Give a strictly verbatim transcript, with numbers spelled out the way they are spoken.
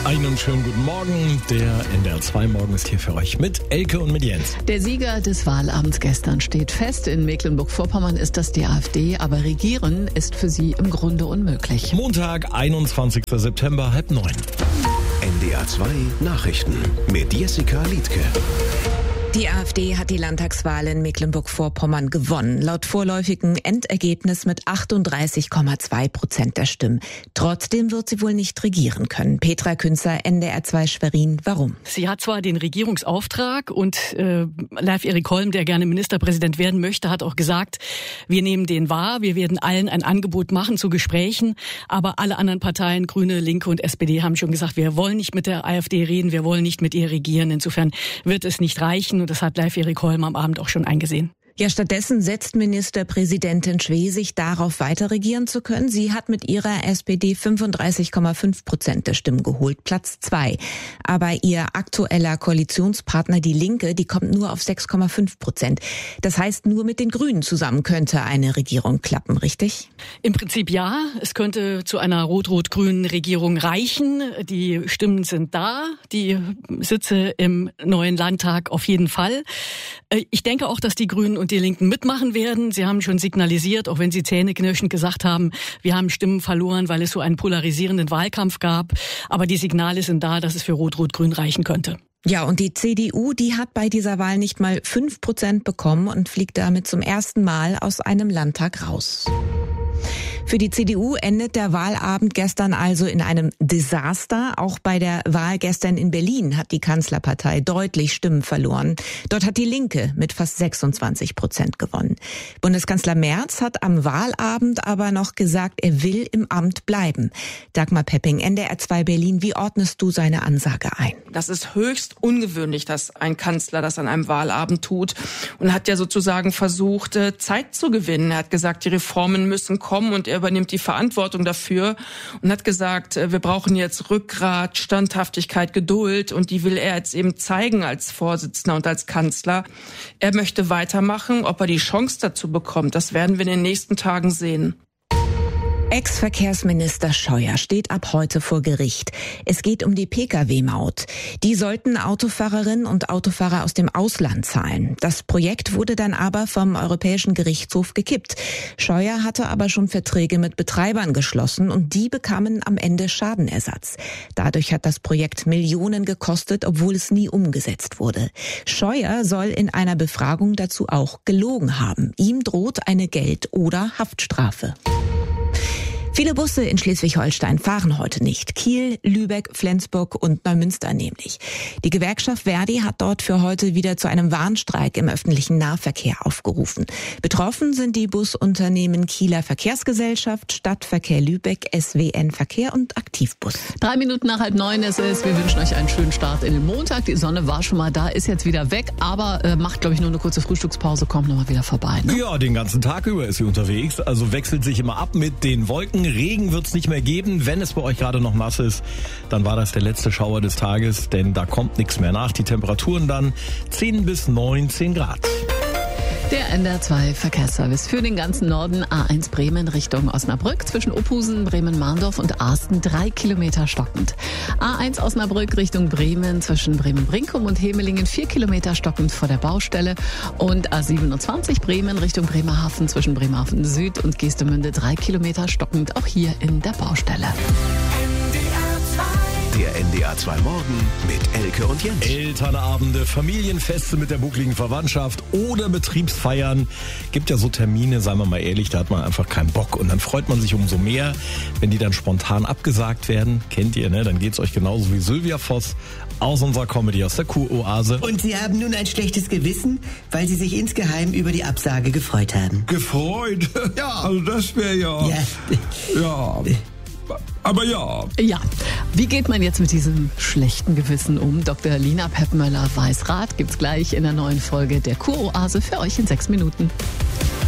Einen schönen guten Morgen. Der N D R zwei Morgen ist hier für euch mit Elke und mit Jens. Der Sieger des Wahlabends gestern steht fest. In Mecklenburg-Vorpommern ist das die AfD, aber regieren ist für sie im Grunde unmöglich. Montag, einundzwanzigster September, halb neun. N D R zwei Nachrichten mit Jessica Liedtke. Die AfD hat die Landtagswahl in Mecklenburg-Vorpommern gewonnen, laut vorläufigen Endergebnis mit achtunddreißig Komma zwei Prozent der Stimmen. Trotzdem wird sie wohl nicht regieren können. Petra Künzer, N D R zwei Schwerin, warum? Sie hat zwar den Regierungsauftrag und äh, Leif Erik Holm, der gerne Ministerpräsident werden möchte, hat auch gesagt, wir nehmen den wahr, wir werden allen ein Angebot machen zu Gesprächen, aber alle anderen Parteien, Grüne, Linke und S P D, haben schon gesagt, wir wollen nicht mit der AfD reden, wir wollen nicht mit ihr regieren. Insofern wird es nicht reichen. Und das hat Leif Erik Holm am Abend auch schon eingesehen. Ja, stattdessen setzt Ministerpräsidentin Schwesig darauf, weiter regieren zu können. Sie hat mit ihrer S P D fünfunddreißig Komma fünf Prozent der Stimmen geholt, Platz zwei. Aber ihr aktueller Koalitionspartner, die Linke, die kommt nur auf sechs Komma fünf Prozent. Das heißt, nur mit den Grünen zusammen könnte eine Regierung klappen, richtig? Im Prinzip ja. Es könnte zu einer rot-rot-grünen Regierung reichen. Die Stimmen sind da, die Sitze im neuen Landtag auf jeden Fall. Ich denke auch, dass die Grünen und die Linken mitmachen werden. Sie haben schon signalisiert, auch wenn sie zähneknirschend gesagt haben, wir haben Stimmen verloren, weil es so einen polarisierenden Wahlkampf gab. Aber die Signale sind da, dass es für Rot-Rot-Grün reichen könnte. Ja, und die C D U, die hat bei dieser Wahl nicht mal fünf Prozent bekommen und fliegt damit zum ersten Mal aus einem Landtag raus. Für die C D U endet der Wahlabend gestern also in einem Desaster. Auch bei der Wahl gestern in Berlin hat die Kanzlerpartei deutlich Stimmen verloren. Dort hat die Linke mit fast sechsundzwanzig Prozent gewonnen. Bundeskanzler Merz hat am Wahlabend aber noch gesagt, er will im Amt bleiben. Dagmar Pepping, N D R zwei Berlin, wie ordnest du seine Ansage ein? Das ist höchst ungewöhnlich, dass ein Kanzler das an einem Wahlabend tut und hat ja sozusagen versucht, Zeit zu gewinnen. Er hat gesagt, die Reformen müssen kommen und er übernimmt die Verantwortung dafür und hat gesagt, wir brauchen jetzt Rückgrat, Standhaftigkeit, Geduld und die will er jetzt eben zeigen als Vorsitzender und als Kanzler. Er möchte weitermachen. Ob er die Chance dazu bekommt, das werden wir in den nächsten Tagen sehen. Ex-Verkehrsminister Scheuer steht ab heute vor Gericht. Es geht um die Pkw Maut. Die sollten Autofahrerinnen und Autofahrer aus dem Ausland zahlen. Das Projekt wurde dann aber vom Europäischen Gerichtshof gekippt. Scheuer hatte aber schon Verträge mit Betreibern geschlossen und die bekamen am Ende Schadenersatz. Dadurch hat das Projekt Millionen gekostet, obwohl es nie umgesetzt wurde. Scheuer soll in einer Befragung dazu auch gelogen haben. Ihm droht eine Geld- oder Haftstrafe. Viele Busse in Schleswig-Holstein fahren heute nicht. Kiel, Lübeck, Flensburg und Neumünster nämlich. Die Gewerkschaft Verdi hat dort für heute wieder zu einem Warnstreik im öffentlichen Nahverkehr aufgerufen. Betroffen sind die Busunternehmen Kieler Verkehrsgesellschaft, Stadtverkehr Lübeck, S W N Verkehr und Aktivbus. Drei Minuten nach halb neun ist es. Wir wünschen euch einen schönen Start in den Montag. Die Sonne war schon mal da, ist jetzt wieder weg, aber äh, macht, glaube ich, nur eine kurze Frühstückspause, kommt nochmal wieder vorbei. Ne? Ja, den ganzen Tag über ist sie unterwegs, also wechselt sich immer ab mit den Wolken. Regen wird es nicht mehr geben. Wenn es bei euch gerade noch nass ist, dann war das der letzte Schauer des Tages, denn da kommt nichts mehr nach. Die Temperaturen dann zehn bis neunzehn Grad. Der N D R zwei Verkehrsservice für den ganzen Norden. A eins Bremen Richtung Osnabrück. Zwischen Ophusen, Bremen-Mahndorf und Arsten drei Kilometer stockend. A eins Osnabrück Richtung Bremen. Zwischen Bremen-Brinkum und Hemelingen vier Kilometer stockend vor der Baustelle. Und A siebenundzwanzig Bremen Richtung Bremerhaven. Zwischen Bremerhaven Süd und Geestemünde drei Kilometer stockend. Auch hier in der Baustelle. Der N D R zwei Morgen mit Elke und Jens. Elternabende, Familienfeste mit der buckligen Verwandtschaft oder Betriebsfeiern. Gibt ja so Termine, seien wir mal ehrlich, da hat man einfach keinen Bock. Und dann freut man sich umso mehr, wenn die dann spontan abgesagt werden. Kennt ihr, ne? Dann geht's euch genauso wie Sylvia Voss aus unserer Comedy, aus der Kuroase. Und Sie haben nun ein schlechtes Gewissen, weil Sie sich insgeheim über die Absage gefreut haben. Gefreut? Ja, also das wäre ja... Ja. Ja... Aber ja. Ja. Wie geht man jetzt mit diesem schlechten Gewissen um? Doktor Lina Peppmöller weiß Rat, gibt's gleich in der neuen Folge der Kuroase für euch in sechs Minuten.